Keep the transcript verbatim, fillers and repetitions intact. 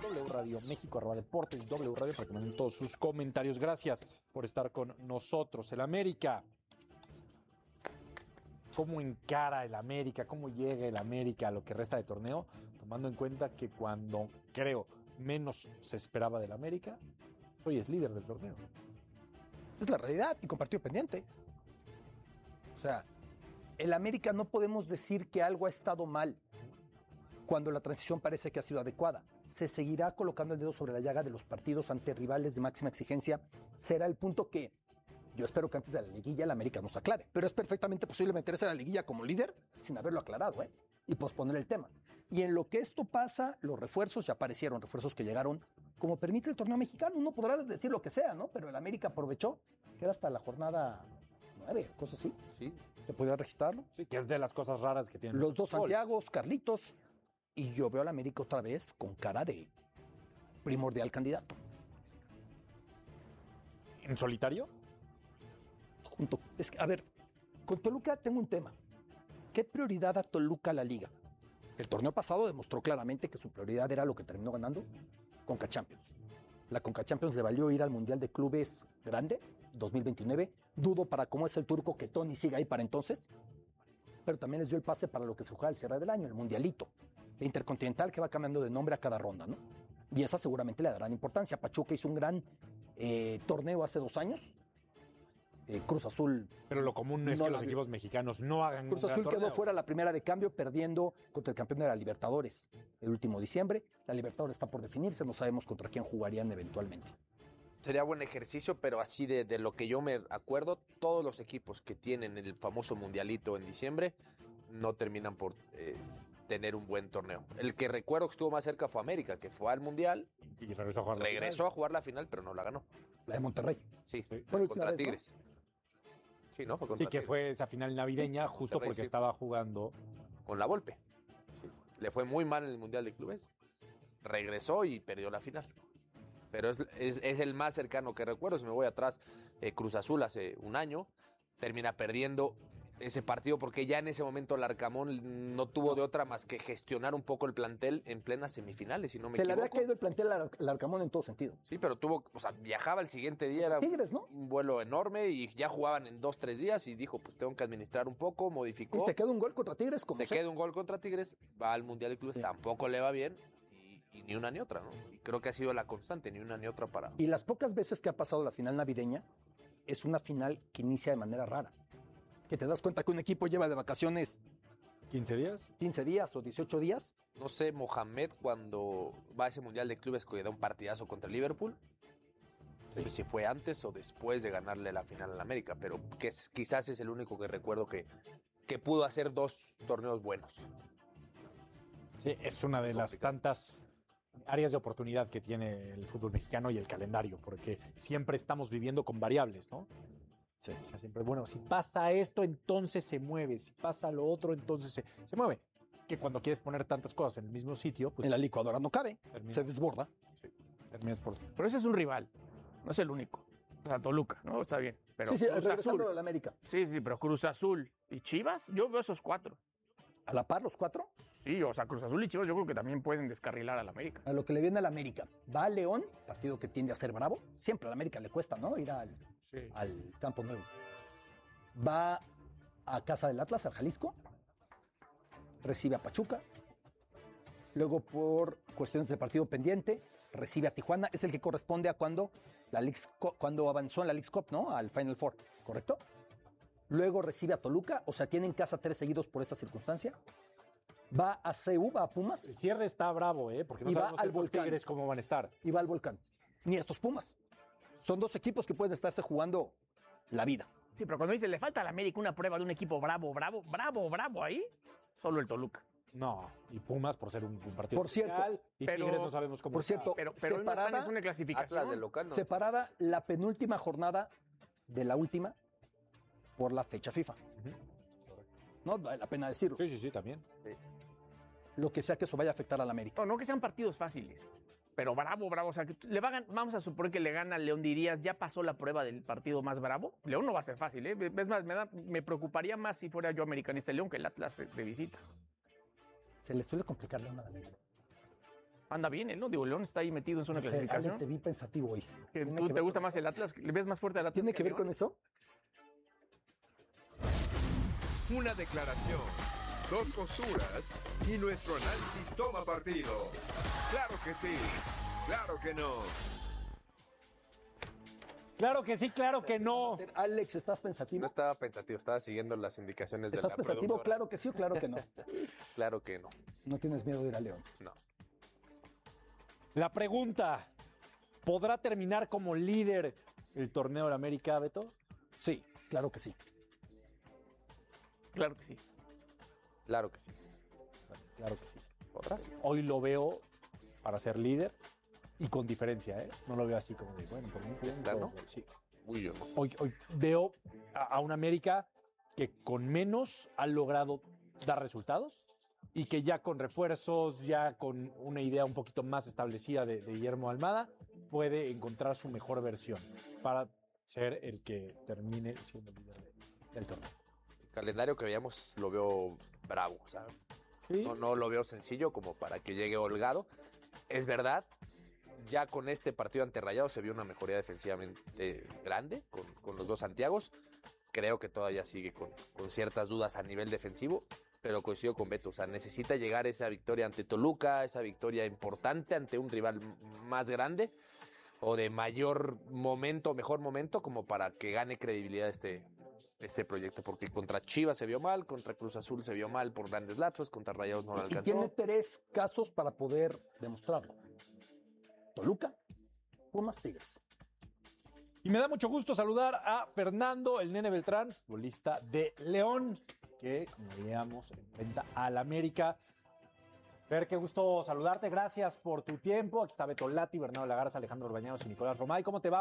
W Radio México, arroba Deportes W Radio, para que manden todos sus comentarios. Gracias por estar con nosotros. El América. ¿Cómo encara el América? ¿Cómo llega el América a lo que resta de torneo? Tomando en cuenta que cuando, creo, menos se esperaba del América, hoy es líder del torneo. Es la realidad y con partido pendiente. O sea, el América no podemos decir que algo ha estado mal cuando la transición parece que ha sido adecuada. Se seguirá colocando el dedo sobre la llaga de los partidos ante rivales de máxima exigencia. Será el punto que yo espero que antes de la liguilla el América nos aclare. Pero es perfectamente posible meterse a la liguilla como líder sin haberlo aclarado, ¿eh? Y posponer el tema. Y en lo que esto pasa, los refuerzos ya aparecieron, refuerzos que llegaron como permite el torneo mexicano. Uno podrá decir lo que sea, ¿no? Pero el América aprovechó que era hasta la jornada nueve, cosas así. Sí. ¿Te podía registrarlo? Sí, que es de las cosas raras que tienen. Los dos Santiagos, Carlitos, y yo veo al América otra vez con cara de primordial candidato. ¿En solitario? Junto, es que, a ver, con Toluca tengo un tema. ¿Qué prioridad a Toluca a la liga? El torneo pasado demostró claramente que su prioridad era lo que terminó ganando, Conca Champions. La Conca Champions le valió ir al Mundial de Clubes Grande, dos mil veintinueve. Dudo para cómo es el turco que Tony siga ahí para entonces. Pero también les dio el pase para lo que se juega al cierre del año, el Mundialito. La Intercontinental que va cambiando de nombre a cada ronda, ¿no? Y esa seguramente le darán importancia. Pachuca hizo un gran eh, torneo hace dos años. Eh, Cruz Azul. Pero lo común es no que los la- equipos mexicanos no hagan Cruz un gran Azul quedó torneo. fuera la primera de cambio, perdiendo contra el campeón de la Libertadores el último diciembre. La Libertadores está por definirse, no sabemos contra quién jugarían eventualmente. Sería buen ejercicio, pero así de, de lo que yo me acuerdo, todos los equipos que tienen el famoso mundialito en diciembre no terminan por eh, tener un buen torneo. El que recuerdo que estuvo más cerca fue América, que fue al mundial, Y regresó a jugar la regresó final. a jugar la final, pero no la ganó. La de Monterrey. Sí, Fue la fue última contra vez, ¿no? Tigres. Sí, ¿no? Fue Sí, contra que Tigres. fue esa final navideña justo Monterrey, porque sí. estaba jugando. Con la Volpe. Sí. Le fue muy mal en el Mundial de Clubes. Regresó y perdió la final. Pero es, es, es el más cercano que recuerdo. Si me voy atrás, eh, Cruz Azul hace un año termina perdiendo ese partido porque ya en ese momento Larcamón no tuvo de otra más que gestionar un poco el plantel en plenas semifinales, si no me Se le equivoco. había caído el plantel al al Arcamón en todo sentido. Sí, pero tuvo, o sea, viajaba el siguiente día, era Tigres, ¿no? un vuelo enorme y ya jugaban en dos, tres días y dijo, pues tengo que administrar un poco, modificó. Y se queda un gol contra Tigres como Se sea. queda un gol contra Tigres, va al Mundial de Clubes, Sí. tampoco le va bien y, y ni una ni otra, ¿no? Y creo que ha sido la constante, ni una ni otra para... Y las pocas veces que ha pasado la final navideña, es una final que inicia de manera rara. Que te das cuenta que un equipo lleva de vacaciones ¿quince días? quince días o dieciocho días. No sé, Mohamed cuando va a ese Mundial de Clubes que da un partidazo contra el Liverpool, no sé si fue antes o después de ganarle la final al América, pero que es, quizás es el único que recuerdo que, que pudo hacer dos torneos buenos. Sí, es una de las tantas áreas de oportunidad que tiene el fútbol mexicano y el calendario, porque siempre estamos viviendo con variables, ¿no? Sí. O sea, siempre, bueno, si pasa esto, entonces se mueve. Si pasa lo otro, entonces se, se mueve. Que cuando quieres poner tantas cosas en el mismo sitio, pues En la licuadora no cabe, Termina. se desborda. sí, terminas por... Pero ese es un rival, no es el único. O sea, Toluca, ¿no? Está bien. Pero Sí, sí, Cruz regresando Azul. de la América. Sí, sí, pero Cruz Azul y Chivas, yo veo esos cuatro. A la par los cuatro, Sí, o sea, Cruz Azul y Chivas yo creo que también pueden descarrilar al América. a lo que le viene al América. Va a León, partido que tiende a ser bravo. Siempre al América le cuesta, ¿no? Ir al, Sí. al Campo Nuevo. Va a casa del Atlas, al Jalisco. Recibe a Pachuca. Luego, por cuestiones de partido pendiente, recibe a Tijuana. Es el que corresponde a cuando, la Leagues Cup- cuando avanzó en la Leagues Cup, ¿no? Al Final Four, ¿correcto? Luego recibe a Toluca, o sea, tiene en casa tres seguidos por esta circunstancia. Va a C U, va a Pumas El cierre está bravo, ¿eh? Porque no Y va sabemos al estos Volcán. Tigres cómo van a estar. y va al Volcán. Ni estos Pumas. Son dos equipos que pueden estarse jugando la vida. Sí, pero cuando dice le falta al América una prueba de un equipo bravo, bravo, bravo, bravo ahí, solo el Toluca. No, y Pumas por ser un, un partido Por cierto, especial, y pero- Tigres no sabemos cómo por está. cierto, Pero, pero no Separada- están en zona de clasificación. Atlas de local, ¿no? Separada la penúltima jornada de la última por la fecha FIFA. No vale la pena decirlo. Sí, sí, sí, también. Lo que sea que eso vaya a afectar al América. No, no que sean partidos fáciles, pero bravo, bravo. O sea, que le va a gan- vamos a suponer que le gana al León, dirías, ya pasó la prueba del partido más bravo. León no va a ser fácil, ¿eh? Es más, me, da- me preocuparía más si fuera yo americanista el León que el Atlas de visita. Se le suele complicar León al América. Anda bien, ¿eh? ¿No? Digo, León está ahí metido en zona de No sé, Ale, clasificación. te vi pensativo hoy. ¿Que ¿Tiene ¿Tú que te ver gusta con más eso? el Atlas? ¿Le ves más fuerte al Atlas? ¿Tiene que ver León? con eso? Una declaración, dos posturas y nuestro análisis toma partido. Claro que sí, claro que no. Claro que sí, claro que no. Alex, ¿estás pensativo? No estaba pensativo, estaba siguiendo las indicaciones de la ¿Estás pensativo? productora. Claro que sí o claro que no. Claro que no. No tienes miedo de ir a León. No. La pregunta, ¿podrá terminar como líder el torneo de la América, Beto? Sí, claro que sí. Claro que sí. Claro que sí. Claro que sí. ¿Otras? Hoy lo veo para ser líder y con diferencia, ¿eh? No lo veo así como de, bueno, por mí punto. ¿Plano? Sí. Uy, yo no. Hoy, hoy veo a, a una América que con menos ha logrado dar resultados y que ya con refuerzos, ya con una idea un poquito más establecida de, de Guillermo Almada, puede encontrar su mejor versión para ser el que termine siendo el líder de- del torneo. El calendario que veíamos lo veo bravo, o sea, ¿Sí? no, no lo veo sencillo como para que llegue holgado. Es verdad, ya con este partido ante Rayados se vio una mejoría defensivamente grande con, con los dos Santiagos. Creo que todavía sigue con, con ciertas dudas a nivel defensivo, pero coincido con Beto, o sea, necesita llegar esa victoria ante Toluca, esa victoria importante ante un rival m- más grande o de mayor momento, mejor momento, como para que gane credibilidad este, este proyecto, porque contra Chivas se vio mal, contra Cruz Azul se vio mal por grandes lapsos, contra Rayados no lo Y tiene alcanzó. tres casos para poder demostrarlo. Toluca, Pumas, Tigres. Y me da mucho gusto saludar a Fernando, el Nene Beltrán, futbolista de León, que, como veíamos, enfrenta al América. Fer, qué gusto saludarte. Gracias por tu tiempo. Aquí está Beto Lati, Bernardo Lagarza, Alejandro Orbañanos y Nicolás Romay. ¿Cómo te va?